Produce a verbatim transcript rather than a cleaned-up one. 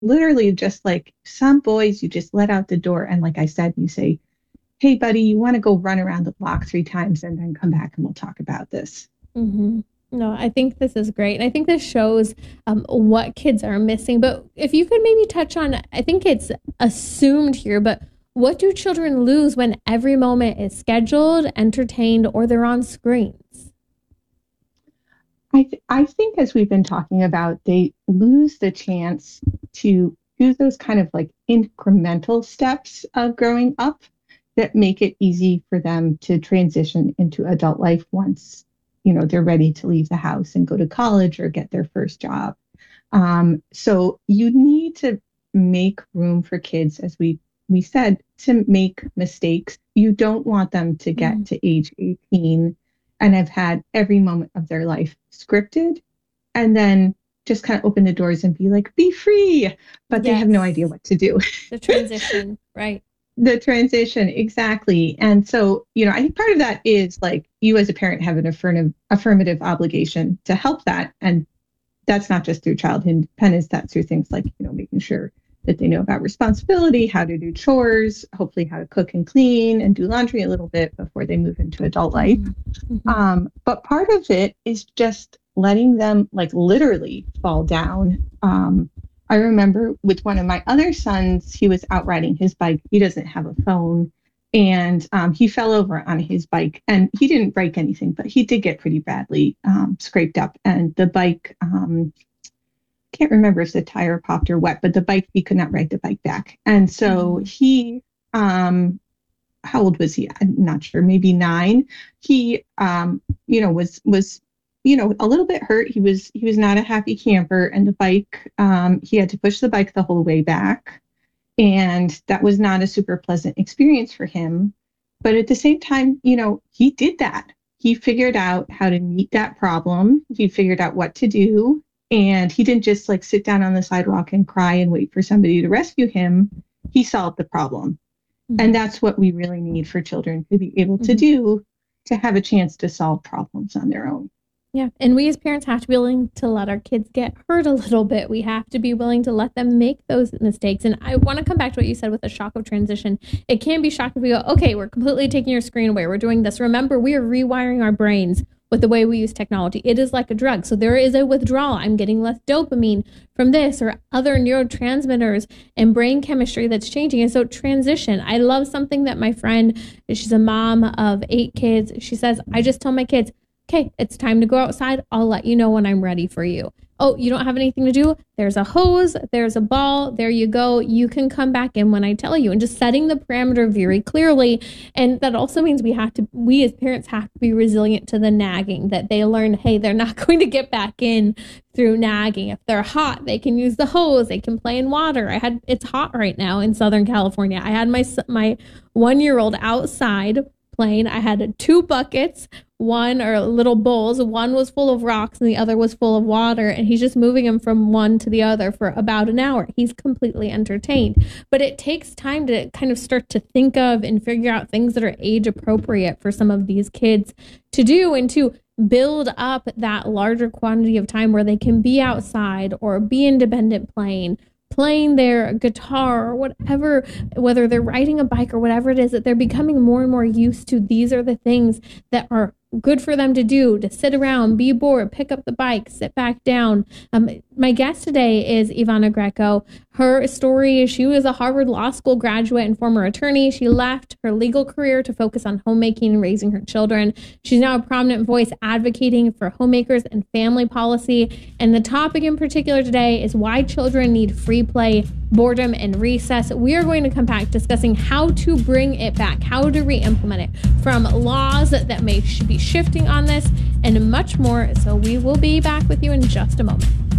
literally just like some boys you just let out the door. And like I said, you say, hey, buddy, you want to go run around the block three times and then come back and we'll talk about this. Mm-hmm. No, I think this is great. And I think this shows um, what kids are missing. But if you could maybe touch on, I think it's assumed here, but what do children lose when every moment is scheduled, entertained, or they're on screens? I, th- I think as we've been talking about, they lose the chance to do those kind of like incremental steps of growing up that make it easy for them to transition into adult life once, you know, they're ready to leave the house and go to college or get their first job. Um, so you need to make room for kids, as we we said, to make mistakes. You don't want them to get Mm. to age eighteen and have had every moment of their life scripted and then just kind of open the doors and be like, be free, but they have no idea Yes, what to do. the transition, right? The transition, exactly. And so, you know, I think part of that is like you as a parent have an affirmative affirmative obligation to help that. And that's not just through child independence, that's through things like, you know, making sure that they know about responsibility, how to do chores, hopefully how to cook and clean and do laundry a little bit before they move into adult life. Mm-hmm. Um, but part of it is just letting them like literally fall down. Um, I remember with one of my other sons, he was out riding his bike. He doesn't have a phone. And um, he fell over on his bike and he didn't break anything, but he did get pretty badly um, scraped up. And the bike, um, can't remember if the tire popped or what, but the bike, he could not ride the bike back. And so Mm-hmm. he, um, how old was he? I'm not sure, maybe nine. He, um, you know, was was, you know, a little bit hurt. He was he was not a happy camper, and the bike, um, he had to push the bike the whole way back, and that was not a super pleasant experience for him. But at the same time, you know, he did that. He figured out how to meet that problem. He figured out what to do, and he didn't just like sit down on the sidewalk and cry and wait for somebody to rescue him. He solved the problem, and Mm-hmm. that's what we really need for children to be able to Mm-hmm. do, to have a chance to solve problems on their own. Yeah. And we as parents have to be willing to let our kids get hurt a little bit. We have to be willing to let them make those mistakes. And I want to come back to what you said with the shock of transition. It can be shocking if we go, okay, we're completely taking your screen away. We're doing this. Remember, we are rewiring our brains with the way we use technology. It is like a drug. So there is a withdrawal. I'm getting less dopamine from this or other neurotransmitters and brain chemistry that's changing. And so transition. I love something that my friend, she's a mom of eight kids. She says, I just tell my kids, okay, it's time to go outside. I'll let you know when I'm ready for you. Oh, you don't have anything to do? There's a hose, there's a ball, there you go. You can come back in when I tell you. And just setting the parameter very clearly. And that also means we have to, we as parents have to be resilient to the nagging, that they learn, hey, they're not going to get back in through nagging. If they're hot, they can use the hose, they can play in water. I had, it's hot right now in Southern California. I had my, my one-year-old outside playing. I had two buckets, one or little bowls. One was full of rocks and the other was full of water. And he's just moving them from one to the other for about an hour. He's completely entertained. But it takes time to kind of start to think of and figure out things that are age appropriate for some of these kids to do and to build up that larger quantity of time where they can be outside or be independent playing playing their guitar or whatever, whether they're riding a bike or whatever it is, that they're becoming more and more used to. These are the things that are good for them to do, to sit around, be bored, pick up the bike, sit back down. Um, my guest today is Ivana Greco. Her story, she was a Harvard Law School graduate and former attorney. She left her legal career to focus on homemaking and raising her children. She's now a prominent voice advocating for homemakers and family policy. And the topic in particular today is why children need free play, boredom, and recess. We are going to come back discussing how to bring it back, how to re-implement it, from laws that may be shifting on this, and much more. So we will be back with you in just a moment.